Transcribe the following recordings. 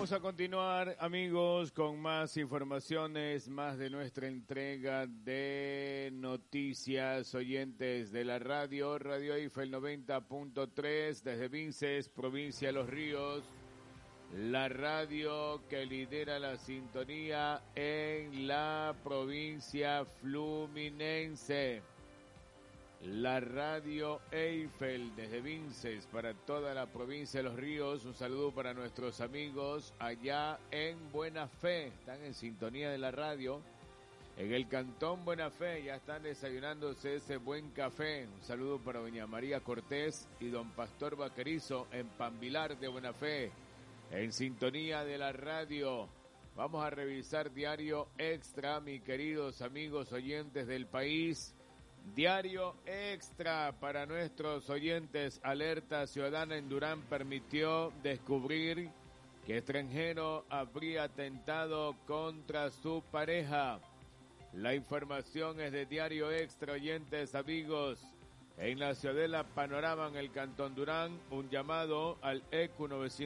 Vamos a continuar, amigos, con más informaciones, más de nuestra entrega de noticias, oyentes de la Radio Eiffel 90.3, desde Vinces, provincia de Los Ríos, la radio que lidera la sintonía en la provincia fluminense. La Radio Eiffel desde Vinces para toda la provincia de Los Ríos. Un saludo para nuestros amigos allá en Buena Fe. Están en sintonía de la radio. En el cantón Buena Fe ya están desayunándose ese buen café. Un saludo para doña María Cortés y don Pastor Vaquerizo en Pambilar de Buena Fe. En sintonía de la radio. Vamos a revisar Diario Extra, mis queridos amigos oyentes del país. Diario Extra para nuestros oyentes. Alerta ciudadana en Durán permitió descubrir que extranjero habría atentado contra su pareja. La información es de Diario Extra, oyentes, amigos. En la ciudadela Panorama, en el cantón Durán, un llamado al ECU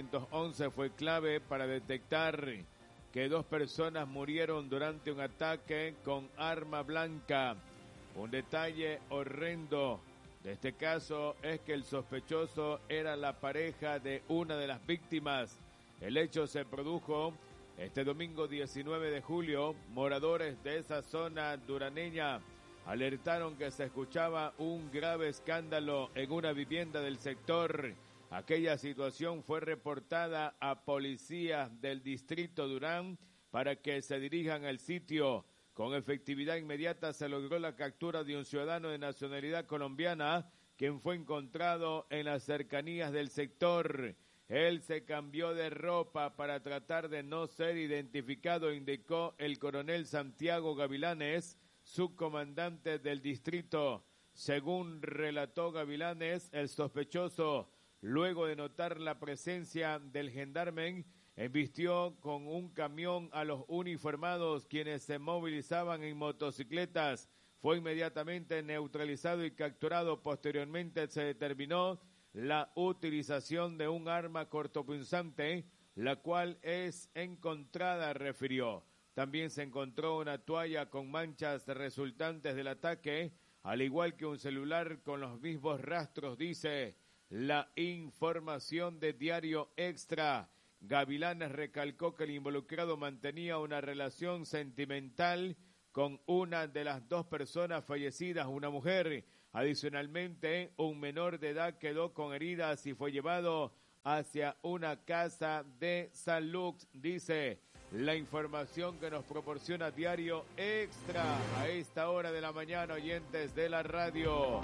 911 fue clave para detectar que 2 personas murieron durante un ataque con arma blanca. Un detalle horrendo de este caso es que el sospechoso era la pareja de una de las víctimas. El hecho se produjo este domingo 19 de julio. Moradores de esa zona duraneña alertaron que se escuchaba un grave escándalo en una vivienda del sector. Aquella situación fue reportada a policías del distrito Durán para que se dirijan al sitio. Con efectividad inmediata se logró la captura de un ciudadano de nacionalidad colombiana, quien fue encontrado en las cercanías del sector. Él se cambió de ropa para tratar de no ser identificado, indicó el coronel Santiago Gavilanes, subcomandante del distrito. Según relató Gavilanes, el sospechoso, luego de notar la presencia del gendarme, embistió con un camión a los uniformados quienes se movilizaban en motocicletas. Fue inmediatamente neutralizado y capturado. Posteriormente se determinó la utilización de un arma cortopunzante, la cual es encontrada, refirió. También se encontró una toalla con manchas resultantes del ataque, al igual que un celular con los mismos rastros, dice la información de Diario Extra. Gavilanes recalcó que el involucrado mantenía una relación sentimental con una de las 2 personas fallecidas, una mujer. Adicionalmente, un menor de edad quedó con heridas y fue llevado hacia una casa de salud, dice la información que nos proporciona Diario Extra a esta hora de la mañana, oyentes de la radio.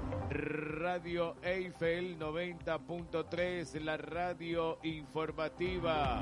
Radio Eiffel 90.3, la radio informativa.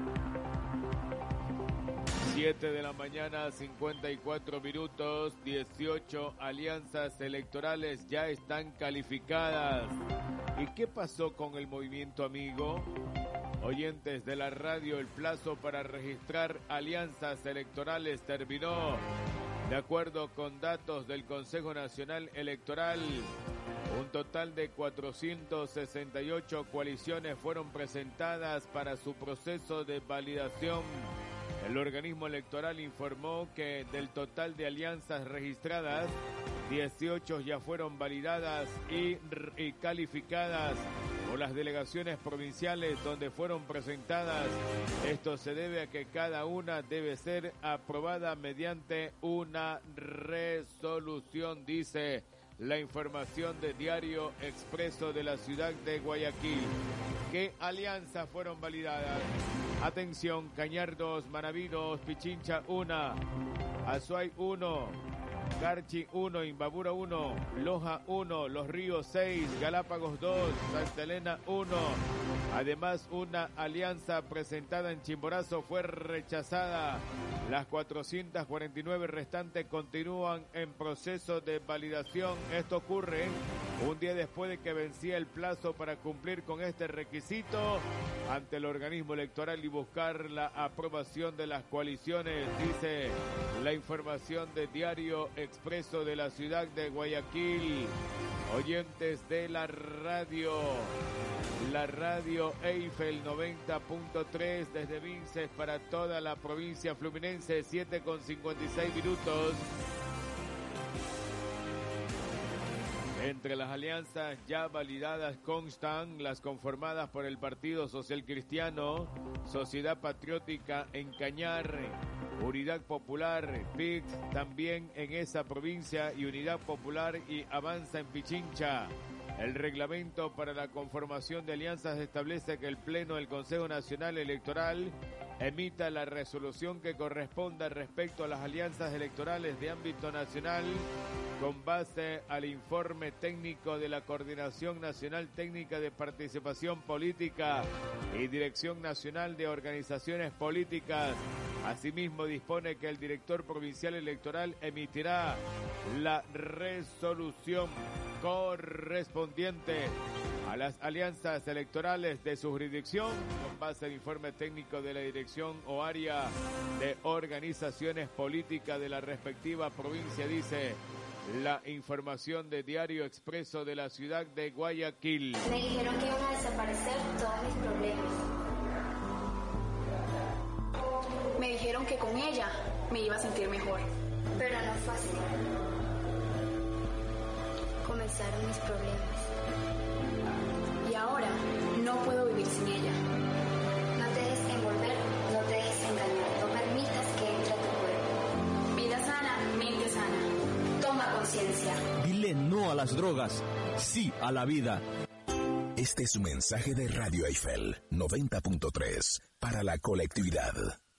7 de la mañana, 54 minutos, 18 alianzas electorales ya están calificadas. ¿Y qué pasó con el movimiento amigo? Oyentes de la radio, el plazo para registrar alianzas electorales terminó. De acuerdo con datos del Consejo Nacional Electoral, un total de 468 coaliciones fueron presentadas para su proceso de validación. El organismo electoral informó que del total de alianzas registradas, 18 ya fueron validadas y calificadas por las delegaciones provinciales donde fueron presentadas. Esto se debe a que cada una debe ser aprobada mediante una resolución, dice la información de Diario Expreso de la ciudad de Guayaquil. ¿Qué alianzas fueron validadas? Atención: Cañar 2, Manaví 2, Pichincha 1, Azuay 1, Carchi 1, Imbabura 1, Loja 1, Los Ríos 6, Galápagos 2, Santa Elena 1. Además, una alianza presentada en Chimborazo fue rechazada. Las 449 restantes continúan en proceso de validación. Esto ocurre un día después de que vencía el plazo para cumplir con este requisito ante el organismo electoral y buscar la aprobación de las coaliciones, dice la información de Diario Expreso de la ciudad de Guayaquil. Oyentes de la radio Eiffel 90.3 desde Vinces para toda la provincia fluminense, 7:56 minutos. Entre las alianzas ya validadas constan las conformadas por el Partido Social Cristiano, Sociedad Patriótica en Cañar, Unidad Popular, PIC también en esa provincia y Unidad Popular y Avanza en Pichincha. El reglamento para la conformación de alianzas establece que el Pleno del Consejo Nacional Electoral emita la resolución que corresponda respecto a las alianzas electorales de ámbito nacional con base al informe técnico de la Coordinación Nacional Técnica de Participación Política y Dirección Nacional de Organizaciones Políticas. Asimismo, dispone que el director provincial electoral emitirá la resolución correspondiente a las alianzas electorales de su jurisdicción con base al informe técnico de la dirección o área de organizaciones políticas de la respectiva provincia, dice la información de Diario Expreso de la ciudad de Guayaquil. Me dijeron que iban a desaparecer todos mis problemas. Me dijeron que con ella me iba a sentir mejor. Pero no fue así. Comenzaron mis problemas. Y ahora no puedo vivir sin ella. No te dejes envolver, no te dejes engañar. No permitas que entre a tu cuerpo. Vida sana, mente sana. Toma conciencia. Dile no a las drogas, sí a la vida. Este es un mensaje de Radio Eiffel 90.3 para la colectividad.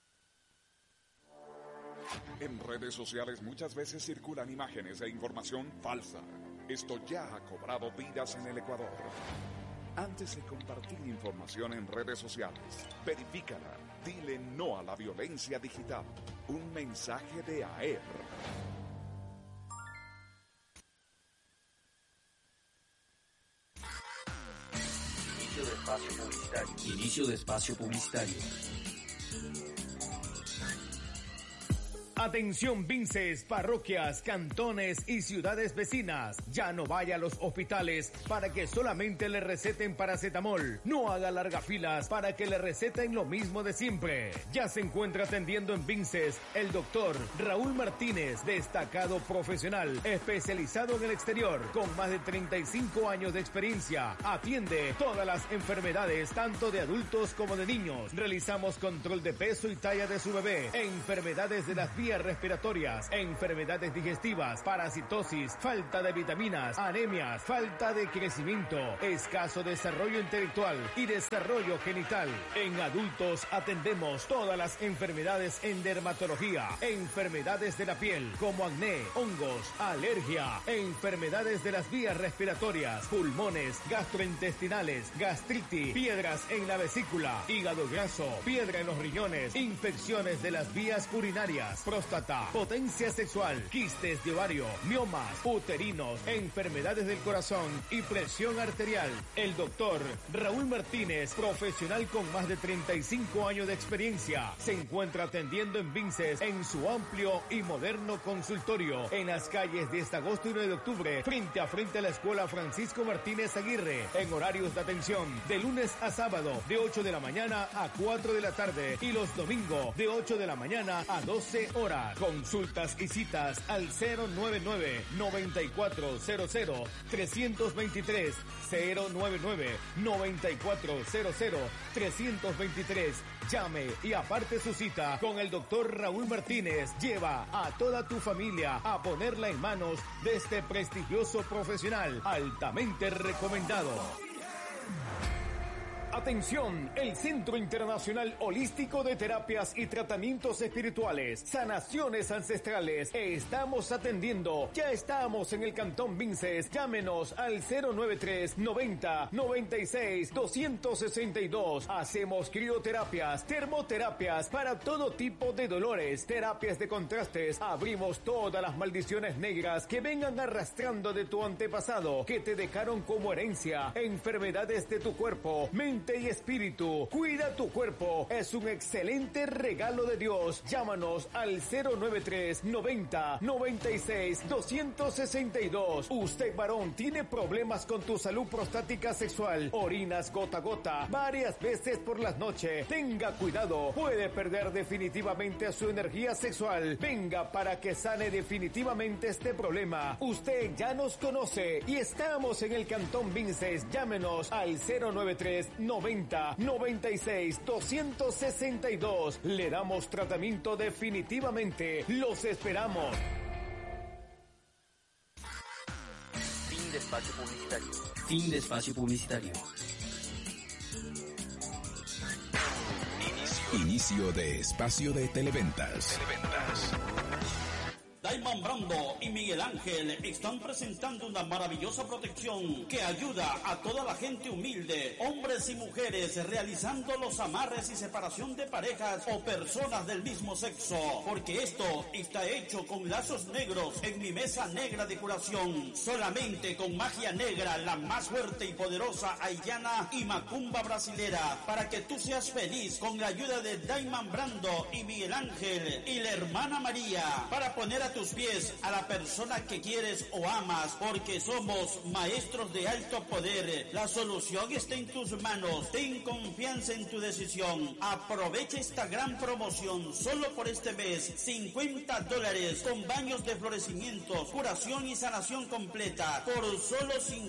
En redes sociales muchas veces circulan imágenes e información falsa. Esto ya ha cobrado vidas en el Ecuador. Antes de compartir información en redes sociales, verifícala. Dile no a la violencia digital. Un mensaje de AER. Inicio de espacio publicitario. Atención Vinces, parroquias, cantones y ciudades vecinas. Ya no vaya a los hospitales para que solamente le receten paracetamol. No haga largas filas para que le receten lo mismo de siempre. Ya se encuentra atendiendo en Vinces el doctor Raúl Martínez, destacado profesional, especializado en el exterior, con más de 35 años de experiencia. Atiende todas las enfermedades, tanto de adultos como de niños. Realizamos control de peso y talla de su bebé, enfermedades de las vías respiratorias, enfermedades digestivas, parasitosis, falta de vitaminas, anemias, falta de crecimiento, escaso desarrollo intelectual y desarrollo genital. En adultos atendemos todas las enfermedades en dermatología, enfermedades de la piel como acné, hongos, alergia, enfermedades de las vías respiratorias, pulmones, gastrointestinales, gastritis, piedras en la vesícula, hígado graso, piedra en los riñones, infecciones de las vías urinarias, próstata, potencia sexual, quistes de ovario, miomas, uterinos, enfermedades del corazón y presión arterial. El doctor Raúl Martínez, profesional con más de 35 años de experiencia, se encuentra atendiendo en Vinces en su amplio y moderno consultorio en las calles 10 de agosto y 9 de octubre, frente a la Escuela Francisco Martínez Aguirre, en horarios de atención de lunes a sábado de 8 de la mañana a 4 de la tarde y los domingos de 8 de la mañana a 12 horas. Consultas y citas al 099-9400-323, 099-9400-323. Llame y aparte su cita con el doctor Raúl Martínez. Lleva a toda tu familia a ponerla en manos de este prestigioso profesional altamente recomendado. Atención, el Centro Internacional Holístico de Terapias y Tratamientos Espirituales, Sanaciones Ancestrales. Estamos atendiendo. Ya estamos en el Cantón Vinces. Llámenos al 093 90 96 262. Hacemos crioterapias, termoterapias para todo tipo de dolores, terapias de contrastes. Abrimos todas las maldiciones negras que vengan arrastrando de tu antepasado, que te dejaron como herencia, enfermedades de tu cuerpo, mente mente y espíritu. Cuida tu cuerpo. Es un excelente regalo de Dios. Llámanos al 093 90 96 262. Usted, varón, tiene problemas con tu salud prostática sexual. Orinas gota a gota varias veces por las noches. Tenga cuidado. Puede perder definitivamente su energía sexual. Venga para que sane definitivamente este problema. Usted ya nos conoce y estamos en el Cantón Vinces. Llámenos al 093 90 96 262. Le damos tratamiento definitivamente. Los esperamos. Fin de espacio publicitario. Fin de espacio publicitario. Inicio de espacio de televentas. Daiman Brando y Miguel Ángel están presentando una maravillosa protección que ayuda a toda la gente humilde, hombres y mujeres, realizando los amarres y separación de parejas o personas del mismo sexo, porque esto está hecho con lazos negros en mi mesa negra de curación, solamente con magia negra, la más fuerte y poderosa haitiana y macumba brasilera, para que tú seas feliz con la ayuda de Daiman Brando y Miguel Ángel y la hermana María, para poner a tus pies a la persona que quieres o amas, porque somos maestros de alto poder. La solución está en tus manos. Ten confianza en tu decisión. Aprovecha esta gran promoción solo por este mes. $50 con baños de florecimientos, curación y sanación completa por solo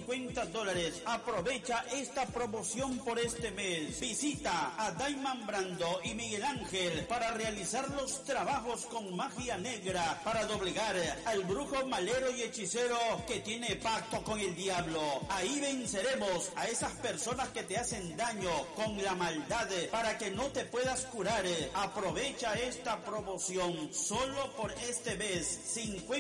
$50. Aprovecha esta promoción por este mes. Visita a Daiman Brando y Miguel Ángel para realizar los trabajos con magia negra, para doblegar al brujo malero y hechicero que tiene pacto con el diablo. Ahí venceremos a esas personas que te hacen daño con la maldad para que no te puedas curar. Aprovecha esta promoción solo por este mes.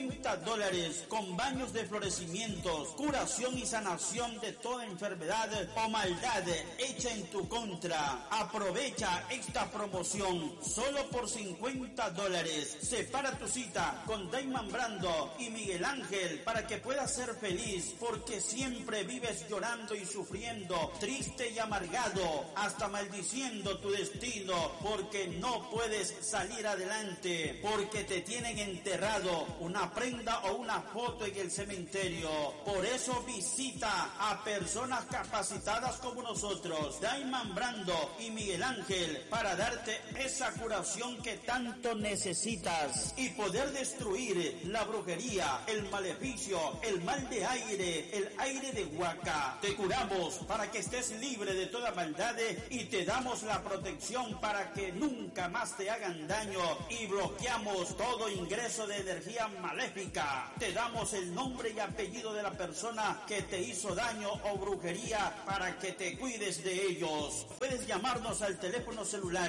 $50 con baños de florecimientos, curación y sanación de toda enfermedad o maldad hecha en tu contra. Aprovecha esta promoción solo por $50. Separa tu cita con Daiman Brando y Miguel Ángel para que puedas ser feliz, porque siempre vives llorando y sufriendo, triste y amargado, hasta maldiciendo tu destino, porque no puedes salir adelante, porque te tienen enterrado una prenda o una foto en el cementerio. Por eso visita a personas capacitadas como nosotros, Daiman Brando y Miguel Ángel, para darte esa curación que tanto necesitas y poder destruir la brujería, el maleficio, el mal de aire, el aire de Huaca. Te curamos para que estés libre de toda maldad y te damos la protección para que nunca más te hagan daño, y bloqueamos todo ingreso de energía maléfica. Te damos el nombre y apellido de la persona que te hizo daño o brujería para que te cuides de ellos. Puedes llamarnos al teléfono celular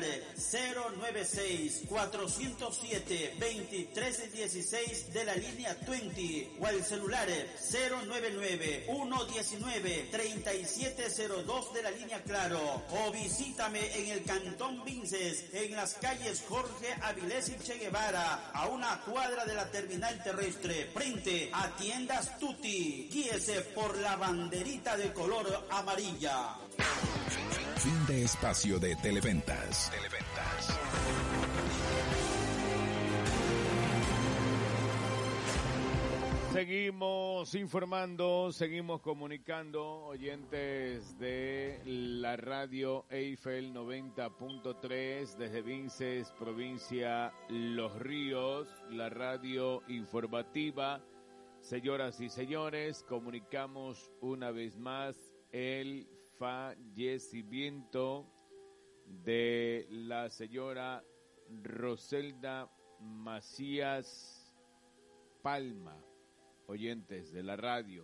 096-407-2316 de la línea 20 o al celular 099-119-3702 de la línea Claro, o visítame en el Cantón Vinces, en las calles Jorge Avilés y Che Guevara, a una cuadra de la terminal terrestre, frente a Tiendas Tutti. Guíese por la banderita de color amarilla. Fin de espacio de televentas. Seguimos informando, seguimos comunicando, oyentes de la radio Eiffel 90.3 desde Vinces, provincia Los Ríos, la radio informativa. Señoras y señores, comunicamos una vez más el fallecimiento de la señora Roselda Macías Palma, oyentes de la radio.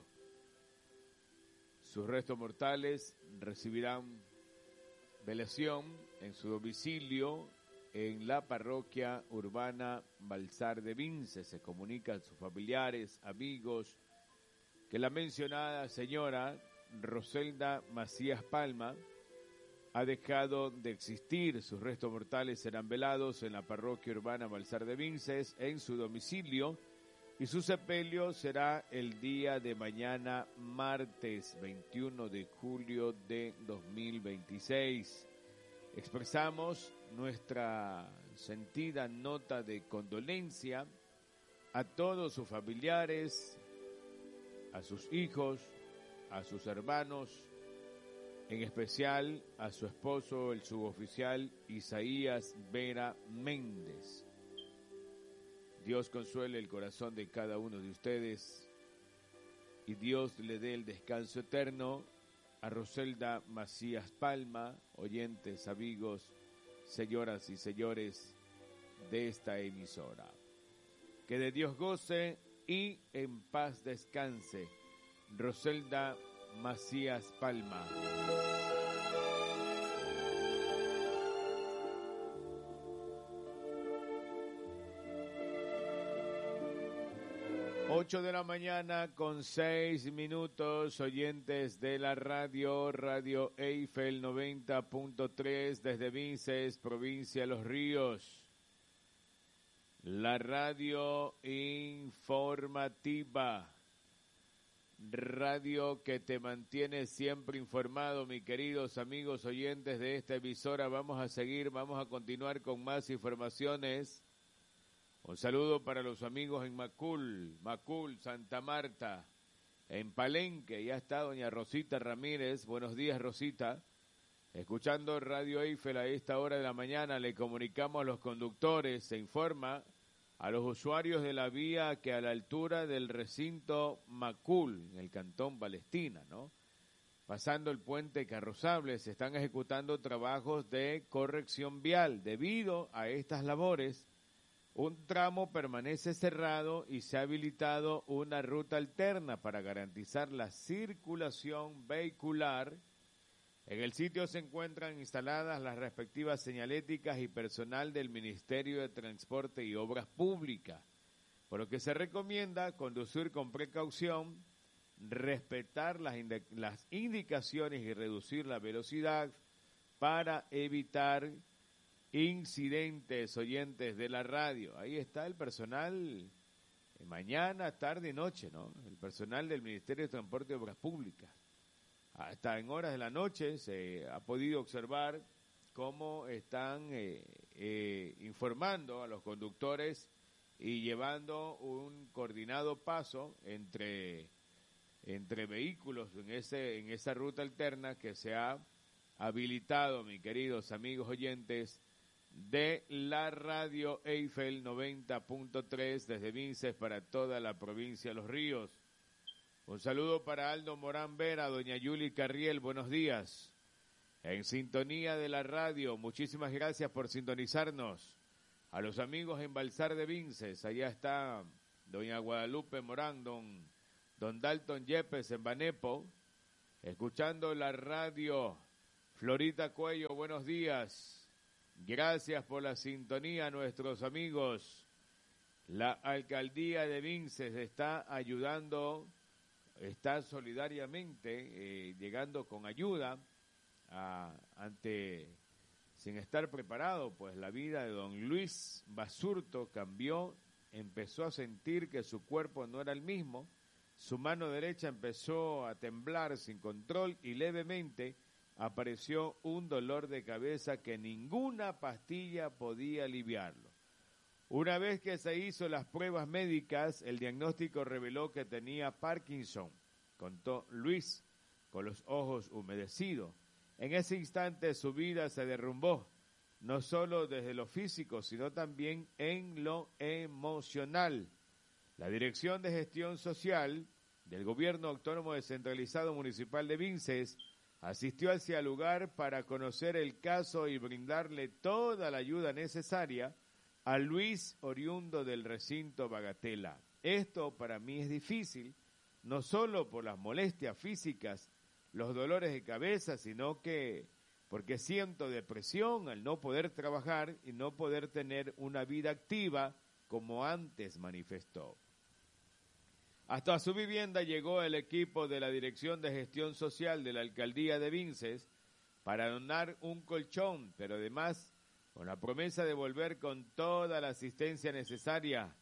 Sus restos mortales recibirán velación en su domicilio en la parroquia urbana Balsar de Vinces. Se comunican sus familiares, amigos, que la mencionada señora Roselda Macías Palma ha dejado de existir. Sus restos mortales serán velados en la parroquia urbana Balsar de Vinces, en su domicilio, y su sepelio será el día de mañana, martes 21 de julio de 2026. Expresamos nuestra sentida nota de condolencia a todos sus familiares, a sus hijos, a sus hermanos, en especial a su esposo, el suboficial Isaías Vera Méndez. Dios consuele el corazón de cada uno de ustedes y Dios le dé el descanso eterno a Roselda Macías Palma, oyentes, amigos, señoras y señores de esta emisora. Que de Dios goce y en paz descanse Roselda Macías Palma. 8 de la mañana con 6 minutos, oyentes de la Radio Eiffel 90.3 desde Vinces, provincia de Los Ríos. La radio informativa, radio que te mantiene siempre informado, mis queridos amigos oyentes de esta emisora. Vamos a continuar con más informaciones. Un saludo para los amigos en Macul, Santa Marta, en Palenque. Ya está doña Rosita Ramírez. Buenos días, Rosita. Escuchando Radio Eiffel a esta hora de la mañana, le comunicamos a los conductores, se informa a los usuarios de la vía que a la altura del recinto Macul, en el cantón Palestina, ¿no? Pasando el puente Carrozable, se están ejecutando trabajos de corrección vial. Debido a estas labores, un tramo permanece cerrado y se ha habilitado una ruta alterna para garantizar la circulación vehicular. En el sitio se encuentran instaladas las respectivas señaléticas y personal del Ministerio de Transporte y Obras Públicas, por lo que se recomienda conducir con precaución, respetar las indicaciones y reducir la velocidad para evitar incidentes, oyentes de la radio. Ahí está el personal, mañana, tarde y noche, ¿no? El personal del Ministerio de Transporte y Obras Públicas. Hasta en horas de la noche se ha podido observar cómo están informando a los conductores y llevando un coordinado paso entre vehículos en esa ruta alterna que se ha habilitado, mis queridos amigos oyentes de la Radio Eiffel 90.3 desde Vinces para toda la provincia de Los Ríos. Un saludo para Aldo Morán Vera, doña Yuli Carriel, buenos días. En sintonía de la radio, muchísimas gracias por sintonizarnos. A los amigos en Balsar de Vinces, allá está doña Guadalupe Morán, don Dalton Yepes en Banepo, escuchando la radio. Florita Cuello, buenos días. Gracias por la sintonía, nuestros amigos. La alcaldía de Vinces está ayudando, está solidariamente llegando con ayuda sin estar preparado, pues la vida de don Luis Basurto cambió, empezó a sentir que su cuerpo no era el mismo, su mano derecha empezó a temblar sin control y levemente apareció un dolor de cabeza que ninguna pastilla podía aliviarlo. Una vez que se hizo las pruebas médicas, el diagnóstico reveló que tenía Parkinson, contó Luis, con los ojos humedecidos. En ese instante su vida se derrumbó, no solo desde lo físico, sino también en lo emocional. La Dirección de Gestión Social del Gobierno Autónomo Descentralizado Municipal de Vinces asistió hacia el lugar para conocer el caso y brindarle toda la ayuda necesaria a Luis, oriundo del recinto Bagatela. Esto para mí es difícil, no solo por las molestias físicas, los dolores de cabeza, sino que porque siento depresión al no poder trabajar y no poder tener una vida activa como antes manifestó. Hasta su vivienda llegó el equipo de la Dirección de Gestión Social de la Alcaldía de Vinces para donar un colchón, pero además con la promesa de volver con toda la asistencia necesaria.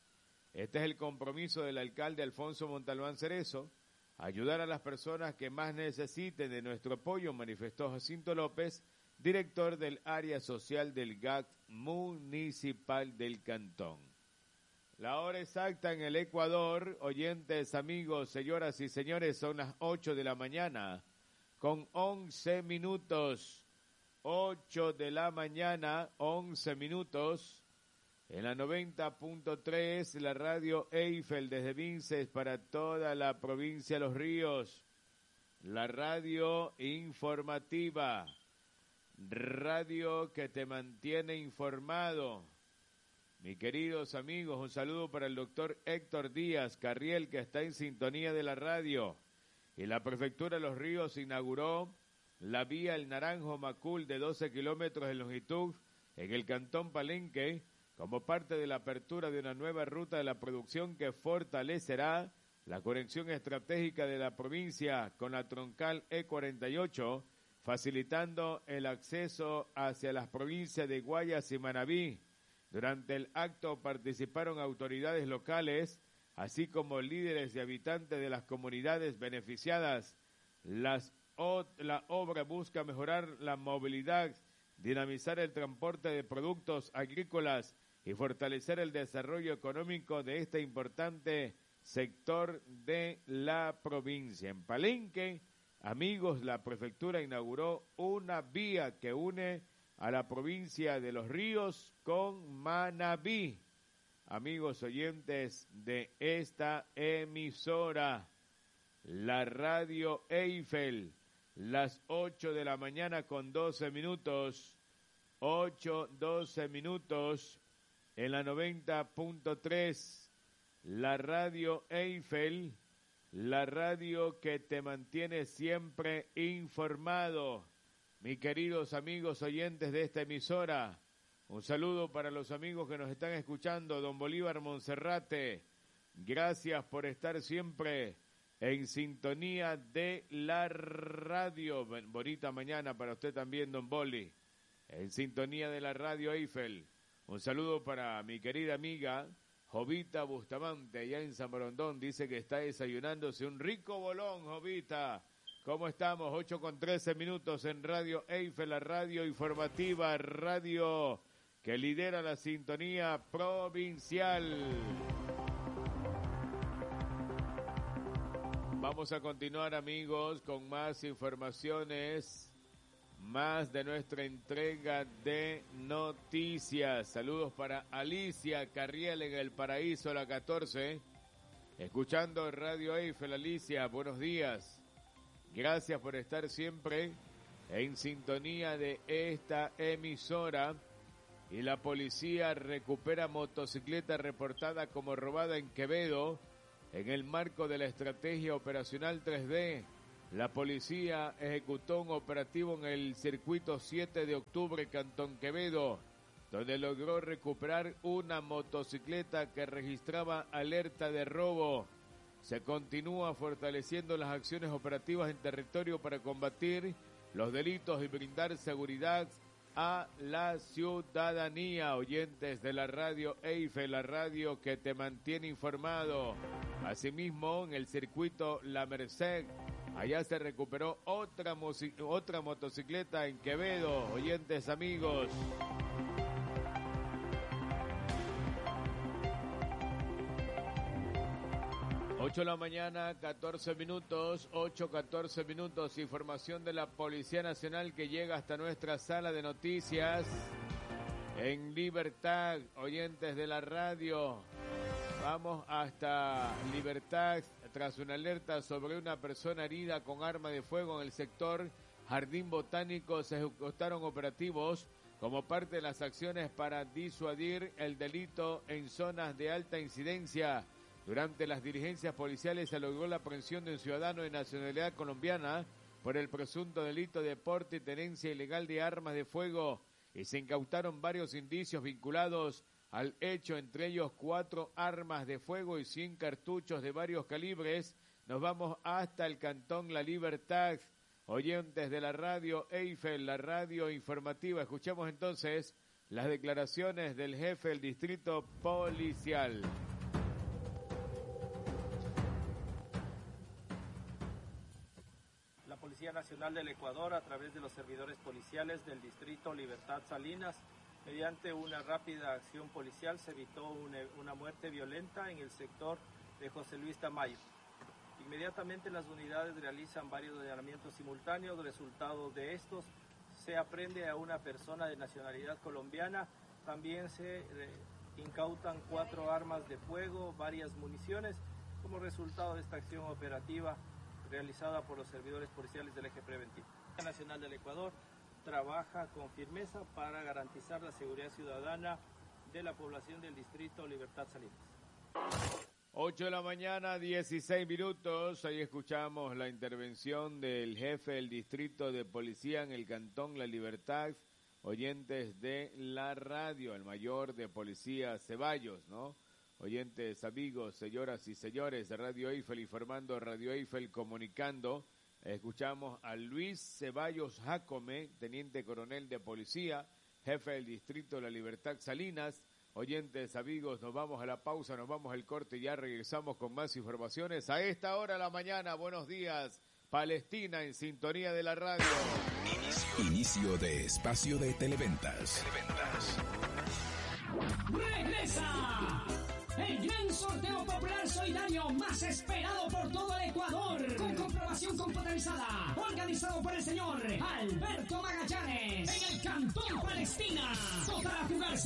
Este es el compromiso del alcalde Alfonso Montalbán Cerezo, ayudar a las personas que más necesiten de nuestro apoyo, manifestó Jacinto López, director del área social del GAC municipal del Cantón. La hora exacta en el Ecuador, oyentes, amigos, señoras y señores, son las 8 de la mañana, con 11 minutos. 8 de la mañana, 11 minutos. En la 90.3, la radio Eiffel desde Vinces para toda la provincia de Los Ríos. La radio informativa, radio que te mantiene informado. Mis queridos amigos, un saludo para el doctor Héctor Díaz Carriel, que está en sintonía de la radio. Y la Prefectura de Los Ríos inauguró la vía El Naranjo Macul de 12 kilómetros de longitud en el Cantón Palenque, como parte de la apertura de una nueva ruta de la producción que fortalecerá la conexión estratégica de la provincia con la troncal E48, facilitando el acceso hacia las provincias de Guayas y Manabí. Durante el acto participaron autoridades locales, así como líderes y habitantes de las comunidades beneficiadas. La obra busca mejorar la movilidad, dinamizar el transporte de productos agrícolas y fortalecer el desarrollo económico de este importante sector de la provincia. En Palenque, amigos, la prefectura inauguró una vía que une a la provincia de Los Ríos con Manabí. Amigos oyentes de esta emisora, la radio Eiffel, las 8 de la mañana con 12 minutos, 8:12 minutos. En la 90.3, la radio Eiffel, la radio que te mantiene siempre informado. Mis queridos amigos oyentes de esta emisora, un saludo para los amigos que nos están escuchando. Don Bolívar Monserrate, gracias por estar siempre en sintonía de la radio. Bonita mañana para usted también, don Boli, en sintonía de la radio Eiffel. Un saludo para mi querida amiga Jovita Bustamante, allá en San Borondón. Dice que está desayunándose un rico bolón, Jovita. ¿Cómo estamos? 8:13 minutos en Radio Eiffel, la radio informativa, radio que lidera la sintonía provincial. Vamos a continuar, amigos, con más informaciones. Más de nuestra entrega de noticias. Saludos para Alicia Carriel en el Paraíso, la 14. Escuchando Radio Eiffel, Alicia, buenos días. Gracias por estar siempre en sintonía de esta emisora. Y la policía recupera motocicleta reportada como robada en Quevedo en el marco de la estrategia operacional 3D. La policía ejecutó un operativo en el circuito 7 de octubre, Cantón Quevedo, donde logró recuperar una motocicleta que registraba alerta de robo. Se continúa fortaleciendo las acciones operativas en territorio para combatir los delitos y brindar seguridad a la ciudadanía. Oyentes de la radio Eiffel, la radio que te mantiene informado. Asimismo, en el circuito La Merced, allá se recuperó otra motocicleta en Quevedo. Oyentes, amigos. Ocho de la mañana, 14 minutos, 8:14 minutos. Información de la Policía Nacional que llega hasta nuestra sala de noticias en Libertad. Oyentes de la radio, vamos hasta Libertad tras una alerta sobre una persona herida con arma de fuego en el sector Jardín Botánico. Se ejecutaron operativos como parte de las acciones para disuadir el delito en zonas de alta incidencia. Durante las diligencias policiales se logró la aprehensión de un ciudadano de nacionalidad colombiana por el presunto delito de porte y tenencia ilegal de armas de fuego y se incautaron varios indicios vinculados al hecho, entre ellos 4 armas de fuego y 100 cartuchos de varios calibres. Nos vamos hasta el Cantón La Libertad. Oyentes de la radio Eiffel, la radio informativa, escuchamos entonces las declaraciones del jefe del distrito policial. Policía Nacional del Ecuador, a través de los servidores policiales del Distrito Libertad Salinas, mediante una rápida acción policial, se evitó una muerte violenta en el sector de José Luis Tamayo. Inmediatamente las unidades realizan varios allanamientos simultáneos. Resultado de estos, se aprende a una persona de nacionalidad colombiana. También se incautan 4 armas de fuego, varias municiones, como resultado de esta acción operativa realizada por los servidores policiales del Eje Preventivo. La Policía Nacional del Ecuador trabaja con firmeza para garantizar la seguridad ciudadana de la población del Distrito Libertad Salinas. 8 de la mañana, 16 minutos. Ahí escuchamos la intervención del jefe del Distrito de Policía en el Cantón La Libertad, oyentes de la radio, el mayor de Policía Ceballos, ¿no? Oyentes, amigos, señoras y señores de Radio Eiffel, informando, Radio Eiffel comunicando. Escuchamos a Luis Ceballos Jácome, teniente coronel de policía, jefe del Distrito de La Libertad Salinas. Oyentes, amigos, nos vamos a la pausa, nos vamos al corte y ya regresamos con más informaciones. A esta hora de la mañana, buenos días, Palestina en sintonía de la radio. Inicio de espacio de Televentas. ¡Regresa! El gran sorteo popular solidario más esperado por todo el Ecuador, con comprobación computarizada, organizado por el señor Alberto Magallanes, en el Cantón Palestina. Total a jugarse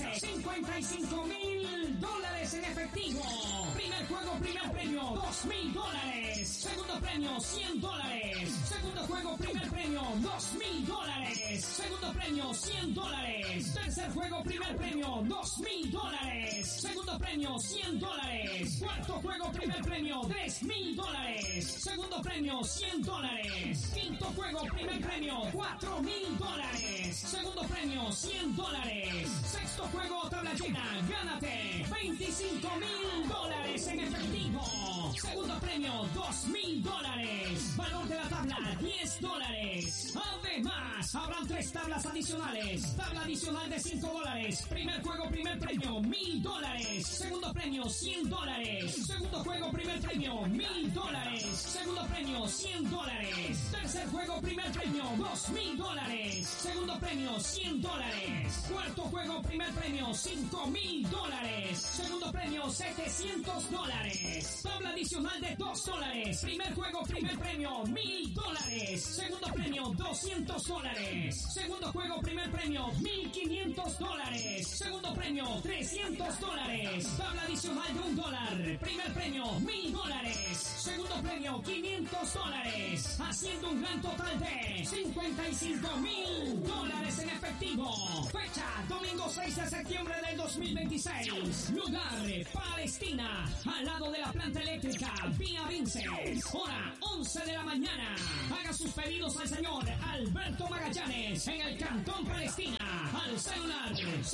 $55,000 en efectivo. Primer juego, primer premio, $2,000. Segundo premio, $100. Segundo juego, primer premio, $2,000. Segundo premio, $100. Tercer juego, primer premio, $2,000. Segundo premio, $100. Cuarto juego, primer premio, $3,000. Segundo premio, $100. Quinto juego, primer premio, $4,000. Segundo premio, $100. Sexto juego, tabla llena, gánate $25,000 en efectivo. Segundo premio, $2,000. Valor de la tabla, $10. Además, habrán 3 tablas adicionales. Tabla adicional de $5. Primer juego, primer premio, $1,000. Segundo premio, $100. Segundo juego, primer premio, $1,000. Segundo premio, $100. Tercer juego, primer premio, $2,000. Segundo premio, $100. Cuarto juego, primer premio, $5,000. Segundo premio, $700. Tabla adicional de $2. Primer juego, primer premio, $1,000. Segundo premio, $200. Segundo juego, primer premio, $1,500. Segundo premio, $300. Tabla adicional de $1. Primer premio, $1,000. Segundo premio, $500. Haciendo un gran total de $55,000 en efectivo. Fecha, domingo 6 de septiembre del 2026. Lugar, Palestina, al lado de la planta eléctrica Vía Vinces. Hora, 11 de la mañana. Haga sus pedidos al señor Alberto Magallanes en el Cantón Palestina. Al celular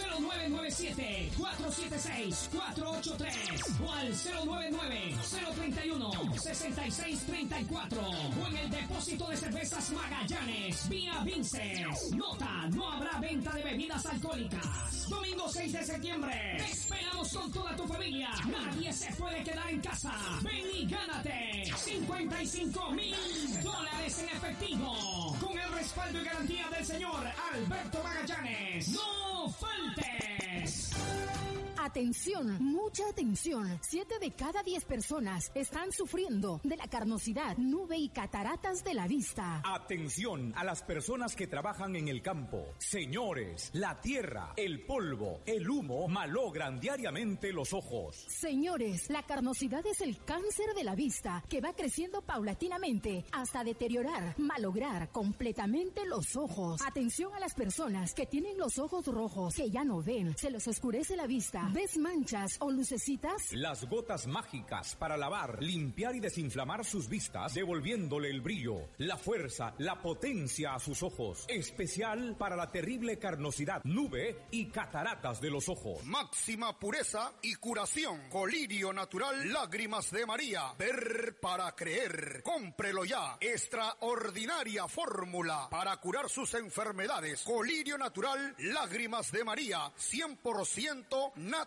0997-476-483 o al 099-031-6634 o en el depósito de cervezas Magallanes Vía Vinces. Nota, no habrá venta de bebidas alcohólicas. Domingo 6 de septiembre. Te esperamos con toda tu familia. Nadie se puede quedar en casa. Ven y gánate $55,000 en efectivo. Con el respaldo y garantía del señor Alberto Magallanes. ¡No faltes! Atención, mucha atención. 7 de cada 10 personas están sufriendo de la carnosidad, nube y cataratas de la vista. Atención a las personas que trabajan en el campo. Señores, la tierra, el polvo, el humo malogran diariamente los ojos. Señores, la carnosidad es el cáncer de la vista que va creciendo paulatinamente hasta deteriorar, malograr completamente los ojos. Atención a las personas que tienen los ojos rojos, que ya no ven, se les oscurece la vista. ¿Ves manchas o lucecitas? Las gotas mágicas para lavar, limpiar y desinflamar sus vistas, devolviéndole el brillo, la fuerza, la potencia a sus ojos. Especial para la terrible carnosidad, nube y cataratas de los ojos. Máxima pureza y curación. Colirio natural, lágrimas de María. Ver para creer. Cómprelo ya. Extraordinaria fórmula para curar sus enfermedades. Colirio natural, lágrimas de María. 100% natural.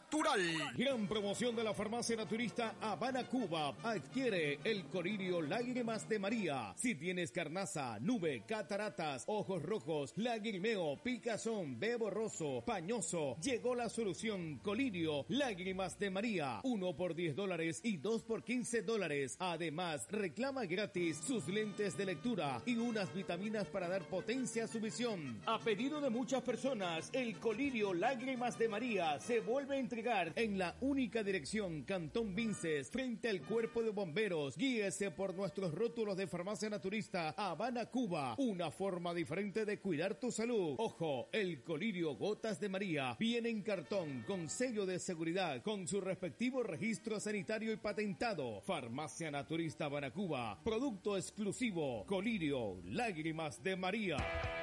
natural. Gran promoción de la farmacia naturista Habana Cuba. Adquiere el colirio Lágrimas de María. Si tienes carnaza, nube, cataratas, ojos rojos, lagrimeo, picazón, ve borroso, pañoso, llegó la solución. Colirio Lágrimas de María. 1 por $10 y 2 por $15. Además, reclama gratis sus lentes de lectura y unas vitaminas para dar potencia a su visión. A pedido de muchas personas, el colirio Lágrimas de María se vuelve a entregar en la única dirección Cantón Vinces, frente al Cuerpo de Bomberos. Guíese por nuestros rótulos de farmacia naturista Habana Cuba. Una forma diferente de cuidar tu salud. Ojo, el colirio Gotas de María viene en cartón con sello de seguridad, con su respectivo registro sanitario y patentado. Farmacia Naturista Habana Cuba. Producto exclusivo. Colirio Lágrimas de María.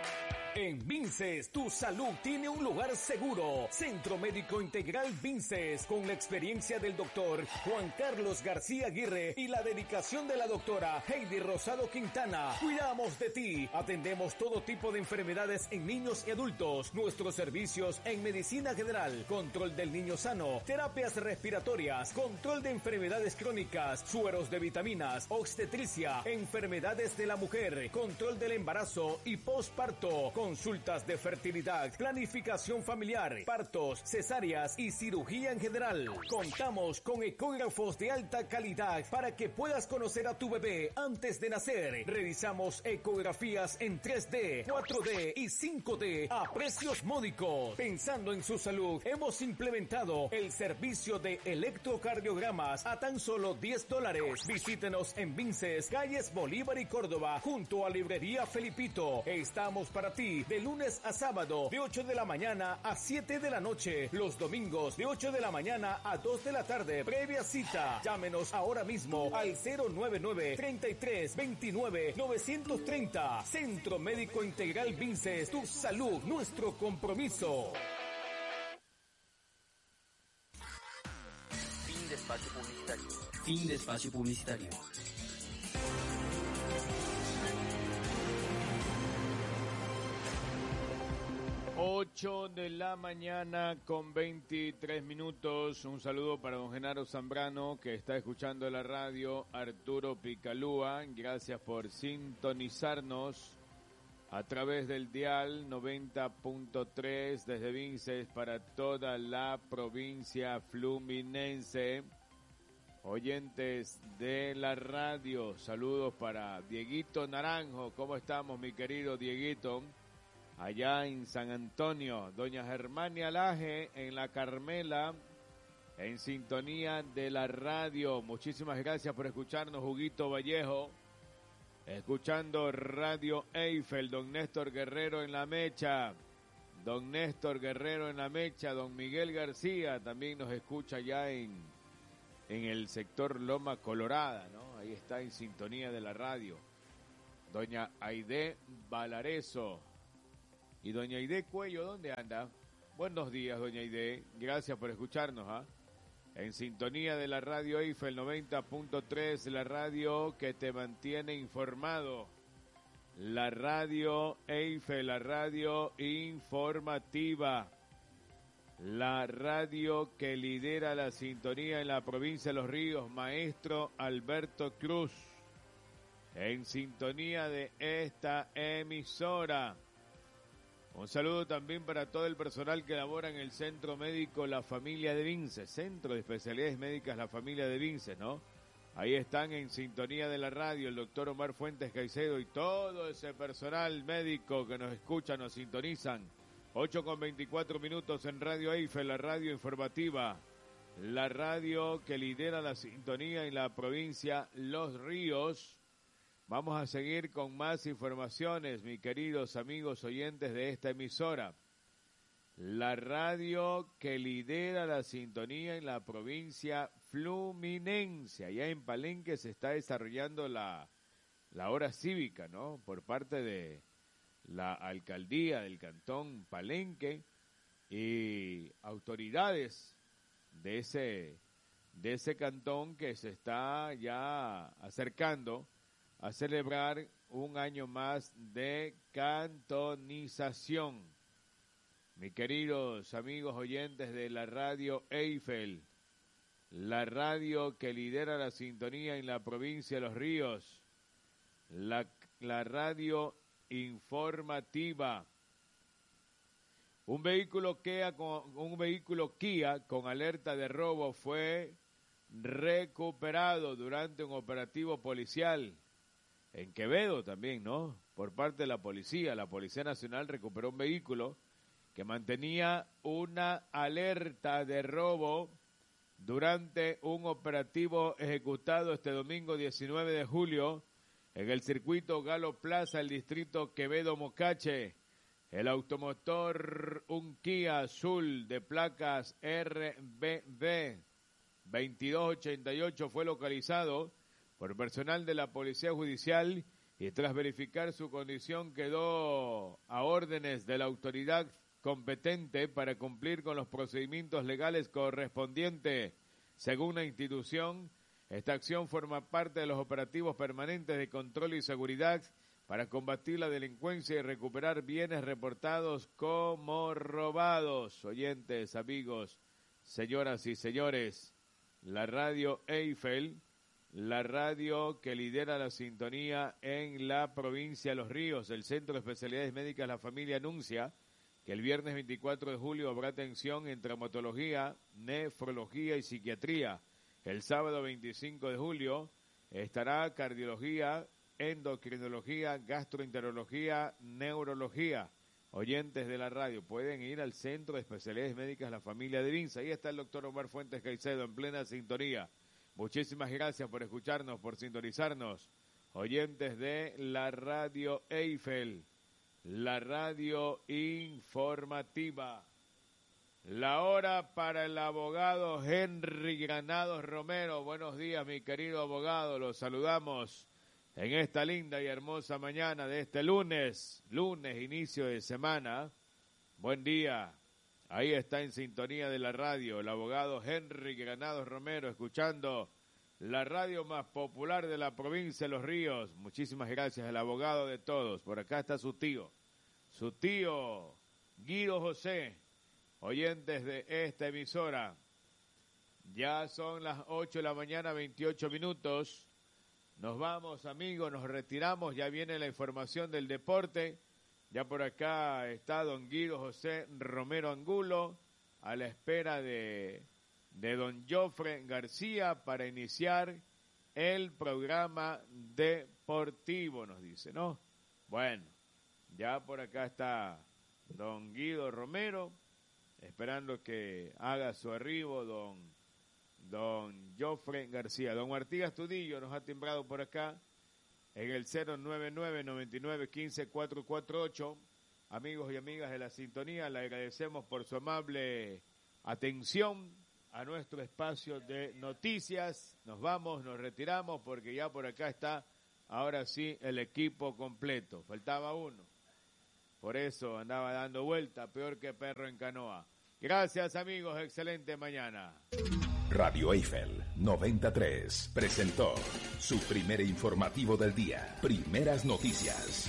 En Vinces, tu salud tiene un lugar seguro. Centro Médico Integral Vinces, con la experiencia del doctor Juan Carlos García Aguirre y la dedicación de la doctora Heidi Rosado Quintana. Cuidamos de ti. Atendemos todo tipo de enfermedades en niños y adultos. Nuestros servicios en medicina general, control del niño sano, terapias respiratorias, control de enfermedades crónicas, sueros de vitaminas, obstetricia, enfermedades de la mujer, control del embarazo y posparto, consultas de fertilidad, planificación familiar, partos, cesáreas y cirugía en general. Contamos con ecógrafos de alta calidad para que puedas conocer a tu bebé antes de nacer. Realizamos ecografías en 3D, 4D y 5D a precios módicos. Pensando en su salud, hemos implementado el servicio de electrocardiogramas a tan solo $10. Visítenos en Vinces, calles Bolívar y Córdoba, junto a Librería Felipito. Estamos para ti de lunes a sábado, de 8 de la mañana a 7 de la noche. Los domingos, de 8 de la mañana a 2 de la tarde. Previa cita. Llámenos ahora mismo al 099-3329-930. Centro Médico Integral Vinces. Tu salud, nuestro compromiso. Fin de espacio publicitario. Fin de espacio publicitario. 8 de la mañana con 23 minutos. Un saludo para don Genaro Zambrano, que está escuchando la radio. Arturo Picalúa, gracias por sintonizarnos a través del dial 90.3 desde Vinces para toda la provincia fluminense. Oyentes de la radio, saludos para Dieguito Naranjo. ¿Cómo estamos, mi querido Dieguito? Allá en San Antonio, doña Germania Laje en La Carmela, en sintonía de la radio. Muchísimas gracias por escucharnos, Huguito Vallejo. Escuchando Radio Eiffel, don Néstor Guerrero en La Mecha. Don Néstor Guerrero en La Mecha, don Miguel García también nos escucha ya en el sector Loma Colorada, ¿no? Ahí está en sintonía de la radio. Doña Aide Valareso. Y doña Aide Cuello, ¿dónde anda? Buenos días, doña Aide. Gracias por escucharnos, ¿ah? En sintonía de la radio Eiffel 90.3, la radio que te mantiene informado. La radio Eiffel, la radio informativa. La radio que lidera la sintonía en la provincia de Los Ríos, maestro Alberto Cruz. En sintonía de esta emisora. Un saludo también para todo el personal que labora en el Centro Médico La Familia de Vinces, Centro de Especialidades Médicas La Familia de Vinces, ¿no? Ahí están en sintonía de la radio el doctor Omar Fuentes Caicedo y todo ese personal médico que nos escucha, nos sintonizan. 8:24 en Radio Eiffel, la radio informativa, la radio que lidera la sintonía en la provincia Los Ríos. Vamos a seguir con más informaciones, mis queridos amigos oyentes de esta emisora. La radio que lidera la sintonía en la provincia fluminense. Allá en Palenque se está desarrollando la hora cívica, ¿no? Por parte de la alcaldía del cantón Palenque y autoridades de ese cantón que se está ya acercando a celebrar un año más de cantonización. mis queridos amigos oyentes de la radio Eiffel, la radio que lidera la sintonía en la provincia de Los Ríos, la radio informativa. Un vehículo Kia con alerta de robo fue recuperado durante un operativo policial en Quevedo también, ¿no? Por parte de la Policía Nacional recuperó un vehículo que mantenía una alerta de robo durante un operativo ejecutado este domingo 19 de julio en el circuito Galo Plaza, el distrito Quevedo-Mocache. El automotor, un Kia azul de placas RBB 2288, fue localizado por personal de la Policía Judicial y tras verificar su condición quedó a órdenes de la autoridad competente para cumplir con los procedimientos legales correspondientes. Según la institución, esta acción forma parte de los operativos permanentes de control y seguridad para combatir la delincuencia y recuperar bienes reportados como robados. Oyentes, amigos, señoras y señores, la radio Eiffel, la radio que lidera la sintonía en la provincia de Los Ríos, el Centro de Especialidades Médicas La Familia anuncia que el viernes 24 de julio habrá atención en traumatología, nefrología y psiquiatría. El sábado 25 de julio estará cardiología, endocrinología, gastroenterología, neurología. Oyentes de la radio pueden ir al Centro de Especialidades Médicas La Familia de Vinza. Ahí está el doctor Omar Fuentes Caicedo en plena sintonía. Muchísimas gracias por escucharnos, por sintonizarnos. Oyentes de la radio Eiffel, la radio informativa. La hora para el abogado Henry Granados Romero. Buenos días, mi querido abogado. Los saludamos en esta linda y hermosa mañana de este lunes, inicio de semana. Buen día. Ahí está en sintonía de la radio el abogado Henry Granados Romero, escuchando la radio más popular de la provincia de Los Ríos. Muchísimas gracias, el abogado de todos. Por acá está su tío Guido José. Oyentes de esta emisora, ya son las 8 de la mañana, 28 minutos. Nos vamos, amigos, nos retiramos. Ya viene la información del deporte. Ya por acá está don Guido José Romero Angulo, a la espera de don Jofre García para iniciar el programa deportivo, nos dice, ¿no? Bueno, ya por acá está don Guido Romero, esperando que haga su arribo don Jofre García. Don Martí Astudillo nos ha timbrado por acá en el 099-9915-448. Amigos y amigas de la sintonía, le agradecemos por su amable atención a nuestro espacio de noticias. Nos vamos, nos retiramos porque ya por acá está ahora sí el equipo completo. Faltaba uno. Por eso andaba dando vuelta, peor que perro en canoa. Gracias, amigos, excelente mañana. Radio Eiffel 93 presentó su primer informativo del día. Primeras noticias.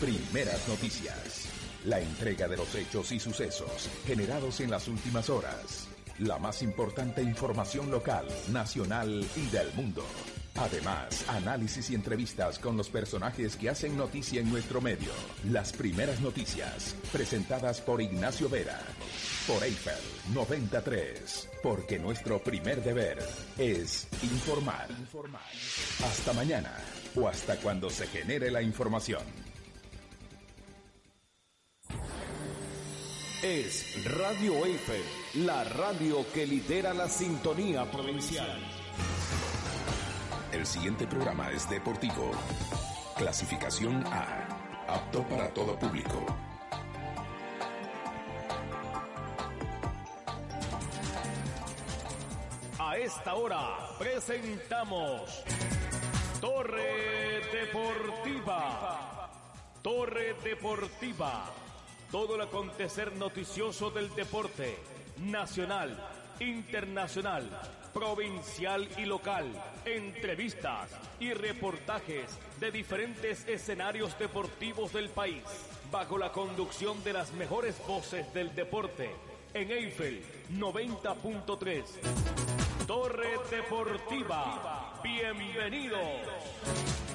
La entrega de los hechos y sucesos generados en las últimas horas. La más importante información local, nacional y del mundo. Además, análisis y entrevistas con los personajes que hacen noticia en nuestro medio. Las primeras noticias, presentadas por Ignacio Vera. Por Eiffel 93. Porque nuestro primer deber es informar. Hasta mañana o hasta cuando se genere la información. Es Radio Eiffel, la radio que lidera la sintonía provincial. El siguiente programa es deportivo. Clasificación A. Apto para todo público. A esta hora presentamos Torre Deportiva. Torre Deportiva. Todo el acontecer noticioso del deporte nacional, internacional, provincial y local, entrevistas y reportajes de diferentes escenarios deportivos del país, bajo la conducción de las mejores voces del deporte, en Eiffel 90.3. Torre Deportiva, bienvenidos.